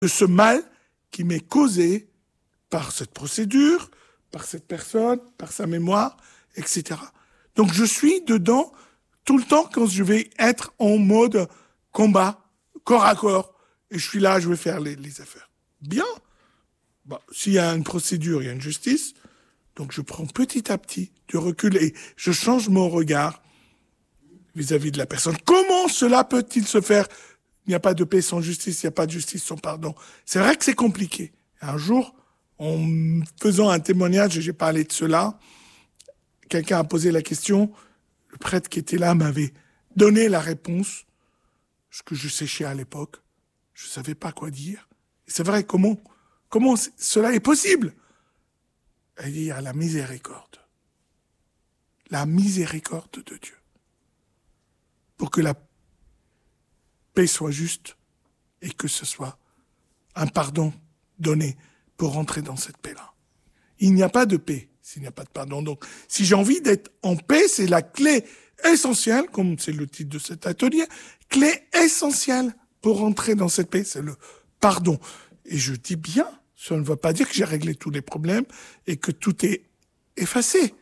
de ce mal qui m'est causé par cette procédure, par cette personne, par sa mémoire, etc. Donc je suis dedans tout le temps quand je vais être en mode combat, corps à corps, et je suis là, je vais faire les affaires. Bien. S'il y a une procédure, il y a une justice, donc je prends petit à petit du recul et je change mon regard vis-à-vis de la personne. Comment cela peut-il se faire? Il n'y a pas de paix sans justice, il n'y a pas de justice sans pardon. C'est vrai que c'est compliqué. Un jour, en faisant un témoignage, j'ai parlé de cela, quelqu'un a posé la question, le prêtre qui était là m'avait donné la réponse, ce que je séchais à l'époque. Je ne savais pas quoi dire. Et c'est vrai, comment cela est possible? Il dit, il y a la miséricorde. La miséricorde de Dieu. Pour que la paix soit juste et que ce soit un pardon donné pour rentrer dans cette paix-là. Il n'y a pas de paix s'il n'y a pas de pardon. Donc, si j'ai envie d'être en paix, c'est la clé essentielle, comme c'est le titre de cet atelier, clé essentielle pour rentrer dans cette paix, c'est le pardon. Et je dis bien, ça ne veut pas dire que j'ai réglé tous les problèmes et que tout est effacé.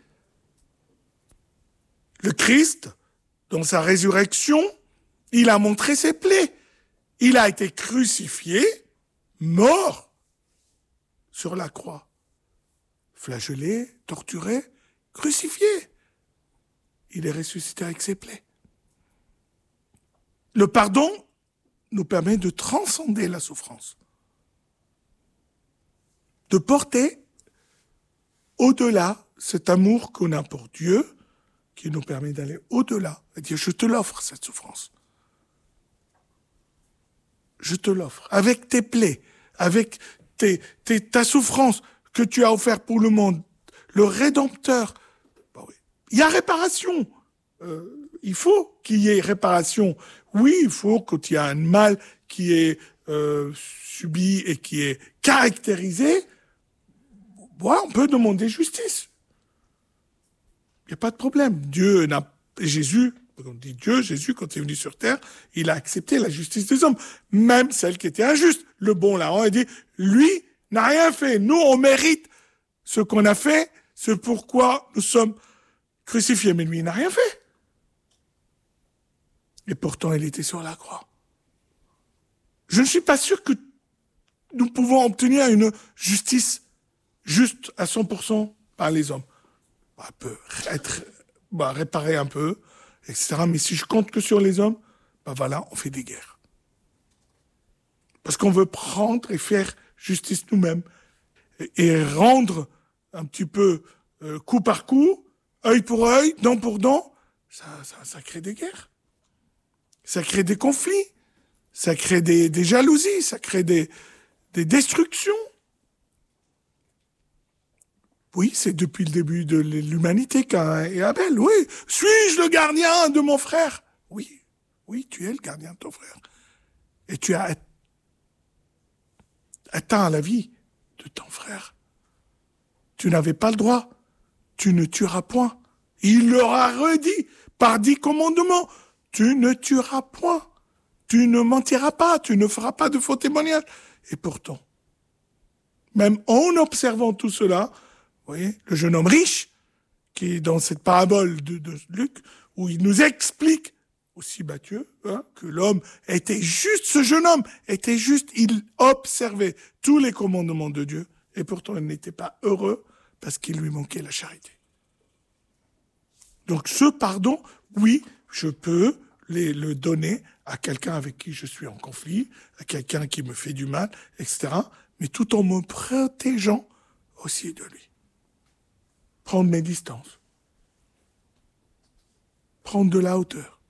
Le Christ, dans sa résurrection, il a montré ses plaies. Il a été crucifié, mort sur la croix. Flagellé, torturé, crucifié. Il est ressuscité avec ses plaies. Le pardon nous permet de transcender la souffrance. De porter au-delà cet amour qu'on a pour Dieu, qui nous permet d'aller au-delà, et dire, je te l'offre, cette souffrance. Je te l'offre, avec tes plaies, avec ta souffrance que tu as offert pour le monde, le Rédempteur. Il y a réparation. Il faut qu'il y ait réparation. Oui, il faut, quand il y a un mal qui est subi et qui est caractérisé, on peut demander justice. Il n'y a pas de problème. Jésus, quand on dit Dieu, Jésus, quand il est venu sur terre, il a accepté la justice des hommes, même celle qui était injuste. Le bon là, il dit, lui n'a rien fait. Nous, on mérite ce qu'on a fait, c'est pourquoi nous sommes crucifiés. Mais lui, il n'a rien fait. Et pourtant, il était sur la croix. Je ne suis pas sûr que nous pouvons obtenir une justice juste à 100% par les hommes. Elle peut être réparée un peu, etc. Mais si je compte que sur les hommes, on fait des guerres. Parce qu'on veut prendre et faire justice nous-mêmes et rendre un petit peu coup par coup, œil pour œil, dent pour dent. Ça crée des guerres. Ça crée des conflits. Ça crée des jalousies. Ça crée des destructions. Oui, c'est depuis le début de l'humanité qu'Caïn et Abel. Oui, suis-je le gardien de mon frère? Oui, tu es le gardien de ton frère. Et tu as atteint la vie de ton frère. Tu n'avais pas le droit. Tu ne tueras point. Il leur a redit par 10 commandements. Tu ne tueras point. Tu ne mentiras pas. Tu ne feras pas de faux témoignages. Et pourtant, même en observant tout cela, vous voyez, le jeune homme riche, qui est dans cette parabole de Luc, où il nous explique, aussi Matthieu, que l'homme était juste, ce jeune homme était juste, il observait tous les commandements de Dieu, et pourtant il n'était pas heureux parce qu'il lui manquait la charité. Donc ce pardon, oui, je peux le donner à quelqu'un avec qui je suis en conflit, à quelqu'un qui me fait du mal, etc., mais tout en me protégeant aussi de lui. Prendre mes distances. Prendre de la hauteur.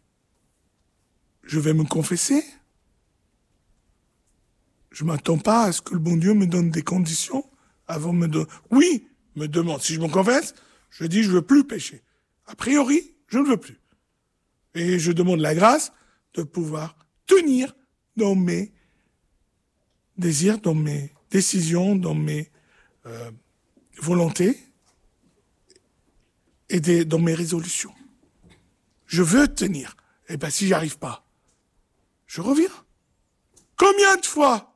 Je vais me confesser. Je ne m'attends pas à ce que le bon Dieu me donne des conditions avant de me donner. Oui, me demande. Si je me confesse, je dis je ne veux plus pécher. A priori, je ne veux plus. Et je demande la grâce de pouvoir tenir dans mes désirs, dans mes décisions, dans mes volontés et dans mes résolutions. Je veux tenir. Si j'y arrive pas, je reviens. Combien de fois